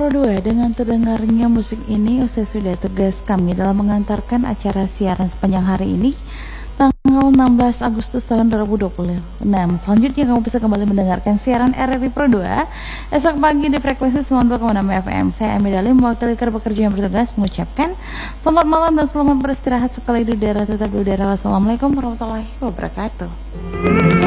Pro 2, dengan terdengarnya musik ini usai sudah tugas kami dalam mengantarkan acara siaran sepanjang hari ini tanggal 16 Agustus tahun 2020. Nah, selanjutnya kamu bisa kembali mendengarkan siaran RRI Pro 2 esok pagi di frekuensi 92,6 FM. Saya Ami Dalim, mewakili pekerja yang bertugas mengucapkan selamat malam dan selamat beristirahat sekali di udara, tetap di udara. Wassalamualaikum warahmatullahi wabarakatuh.